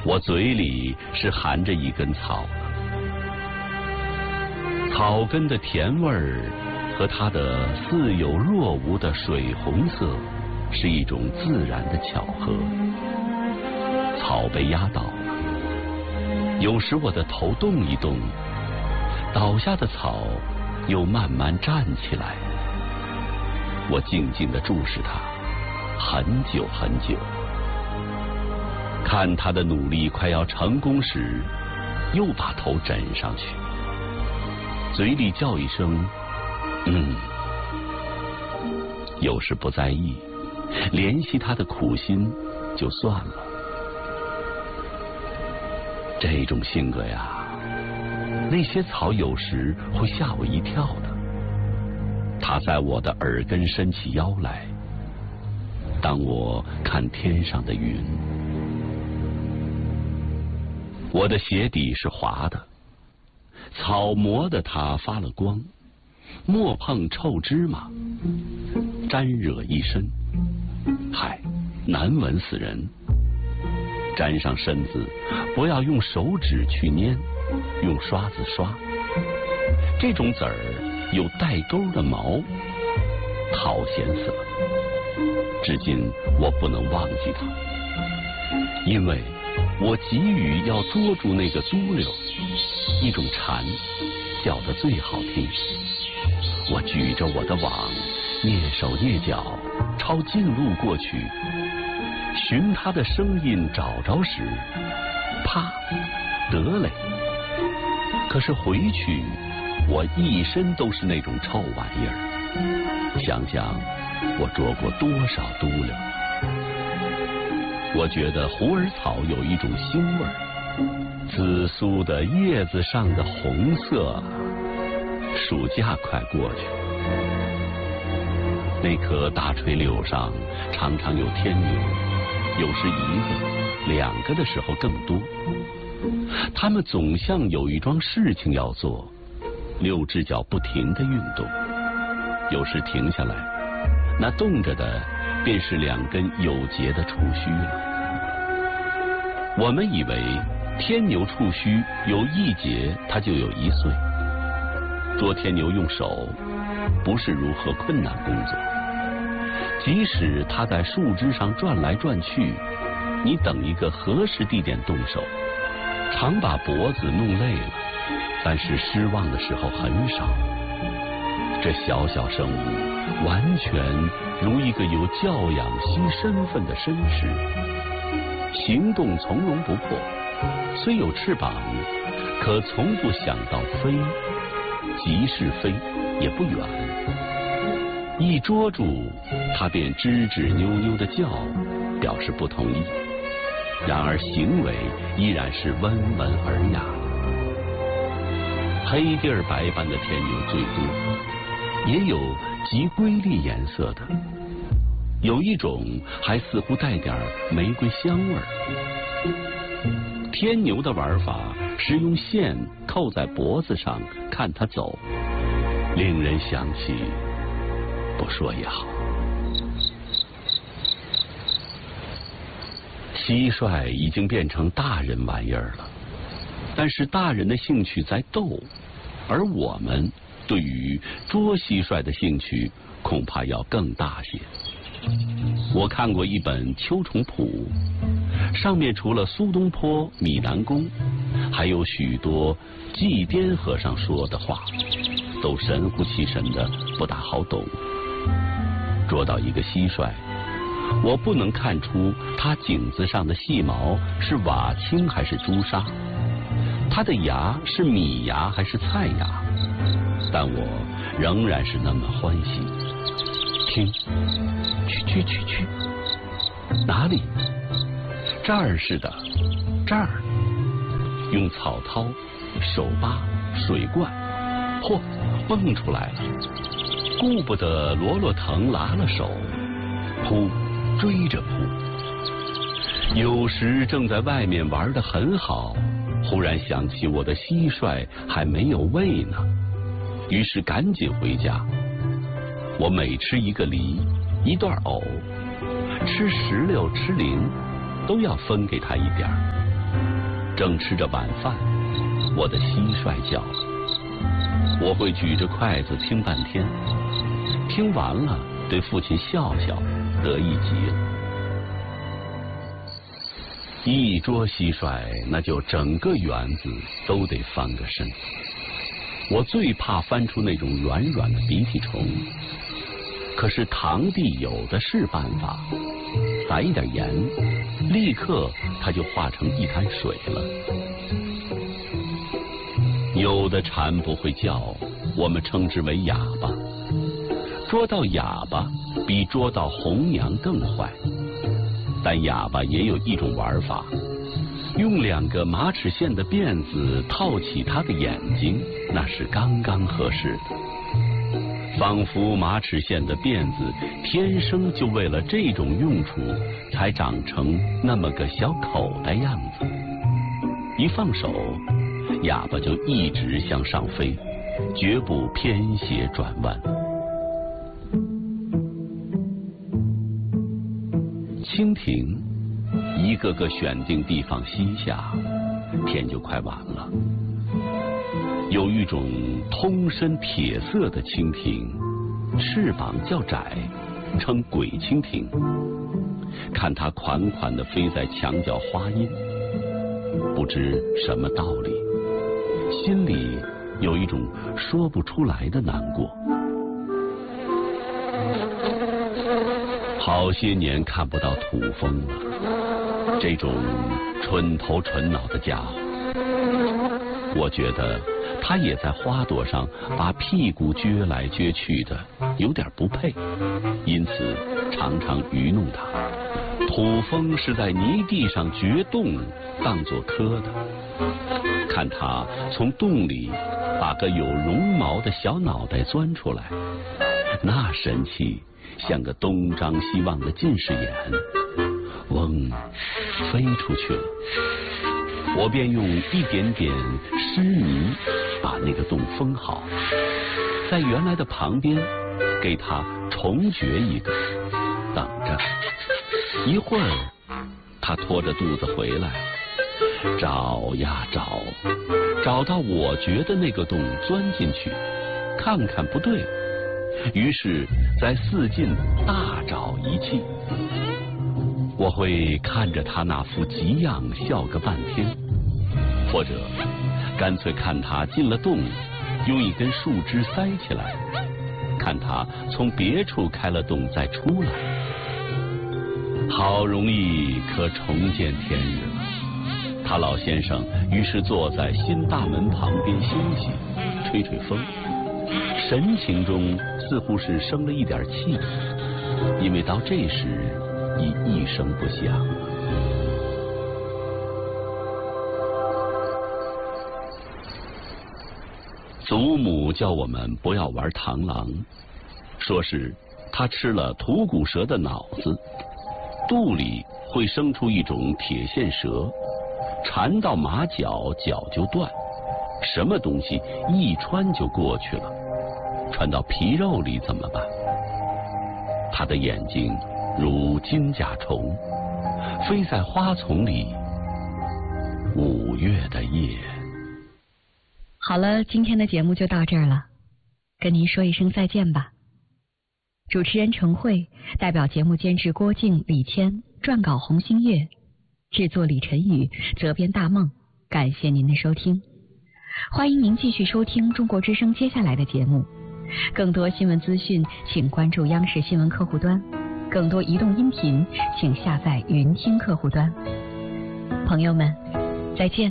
我嘴里是含着一根草的，草根的甜味儿和它的似有若无的水红色是一种自然的巧合。草被压倒了，有时我的头动一动，倒下的草又慢慢站起来。我静静地注视它，很久很久。看他的努力快要成功时，又把头枕上去，嘴里叫一声有时不在意，怜惜他的苦心就算了。这种性格呀，那些草有时会吓我一跳的。它在我的耳根伸起腰来，当我看天上的云。我的鞋底是滑的，草磨得它发了光，莫碰臭芝麻，沾惹一身，嗨，难闻死人。沾上身子，不要用手指去捏，用刷子刷。这种籽儿有带钩的毛，讨嫌死了。至今我不能忘记它，因为我急于要捉住那个猪溜，一种蝉叫得最好听。我举着我的网，蹑手蹑脚朝近路过去，寻它的声音找着时，啪，得嘞！可是回去，我一身都是那种臭玩意儿。想想我捉过多少嘟溜。我觉得虎耳草有一种腥味儿，紫苏的叶子上的红色。暑假快过去，那棵大垂柳上常常有天牛，有时一个、两个的时候更多。它们总像有一桩事情要做，六只脚不停地运动，有时停下来，那动着的便是两根有节的触须了。我们以为天牛触须有一节，它就有1岁。捉天牛用手不是如何困难工作，即使它在树枝上转来转去，你等一个合适地点动手，常把脖子弄累了，但是失望的时候很少。这小小生物完全如一个有教养新身份的绅士，行动从容不迫，虽有翅膀，可从不想到飞，即是飞也不远。一捉住它便吱吱扭扭的叫，表示不同意，然而行为依然是温文尔雅。黑地儿白斑的天牛最多，也有极瑰丽颜色的，有一种还似乎带点玫瑰香味儿。天牛的玩法是用线扣在脖子上看它走，令人想起，不说也好。蟋蟀已经变成大人玩意儿了，但是大人的兴趣在斗，而我们对于捉蟋蟀的兴趣恐怕要更大些。我看过一本秋虫谱，上面除了苏东坡、米南公，还有许多祭奠和尚说的话，都神乎其神的，不大好懂。捉到一个蟋蟀，我不能看出它颈子上的细毛是瓦青还是朱砂，它的牙是米牙还是菜牙，但我仍然是那么欢喜。听，去，哪里？这儿是的，这儿。用草绦、手扒、水灌，嚯，蹦出来了。顾不得罗藤拉了手，扑，追着扑。有时正在外面玩得很好，忽然想起我的蟋蟀还没有喂呢，于是赶紧回家。我每吃一个梨，一段藕，吃石榴吃菱，都要分给他一点儿。 正吃着晚饭，我的蟋蟀叫了。我会举着筷子听半天，听完了对父亲笑笑，得意极了。一捉蟋蟀，那就整个园子都得翻个身。我最怕翻出那种软软的鼻涕虫，可是堂弟有的是办法，撒一点盐，立刻它就化成一滩水了。有的蝉不会叫，我们称之为哑巴。捉到哑巴比捉到红娘更坏，但哑巴也有一种玩法，用2个马齿苋的辫子套起它的眼睛，那是刚刚合适的。仿佛马齿苋的辫子天生就为了这种用处才长成那么个小口袋样子，一放手，哑巴就一直向上飞，绝不偏斜转弯。蜻蜓一个个选定地方栖下，天就快晚了。有一种通身铁色的蜻蜓，翅膀较窄，称鬼蜻蜓。看它款款地飞在墙角花荫，不知什么道理，心里有一种说不出来的难过。好些年看不到土蜂了，这种蠢头蠢脑的家伙，我觉得他也在花朵上把屁股撅来撅去的，有点不配，因此常常愚弄他。土蜂是在泥地上掘洞当作磕的，看他从洞里把个有绒毛的小脑袋钻出来，那神气像个东张西望的近视眼，嗡，飞出去了。我便用一点点湿泥把那个洞封好，在原来的旁边给它重掘一个，等着。一会儿，它拖着肚子回来，找呀找，找到我掘的那个洞钻进去，看看不对，于是在四近大找一气。我会看着他那副急样笑个半天，或者干脆看他进了洞，用一根树枝塞起来，看他从别处开了洞再出来。好容易可重见天日了。他老先生于是坐在新大门旁边休息，吹吹风，神情中似乎是生了一点气，因为到这时已一声不响。祖母叫我们不要玩螳螂，说是他吃了土骨蛇的脑子，肚里会生出一种铁线蛇，缠到马脚，脚就断，什么东西一穿就过去了，穿到皮肉里怎么办？他的眼睛如金甲虫，飞在花丛里。5月的夜。 好了，今天的节目就到这儿了，跟您说一声再见吧。主持人程慧，代表节目监制郭靖、李谦，撰稿洪新月，制作李晨宇，责编大梦。感谢您的收听，欢迎您继续收听中国之声接下来的节目。更多新闻资讯，请关注央视新闻客户端；更多移动音频，请下载云听客户端。朋友们，再见。